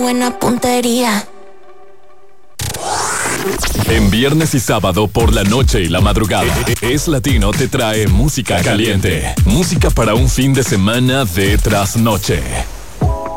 buena puntería. En viernes y sábado por la noche y la madrugada, Es Latino te trae música caliente. Música para un fin de semana de trasnoche.